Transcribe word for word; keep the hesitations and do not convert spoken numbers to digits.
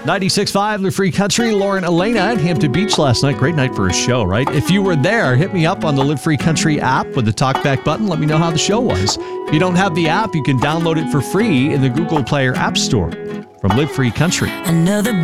ninety-six point five, Live Free Country. Lauren Elena at Hampton Beach last night. Great night for a show, right? If you were there, hit me up on the Live Free Country app with the talkback button. Let me know how the show was. If you don't have the app, you can download it for free in the Google Play or App Store from Live Free Country. Another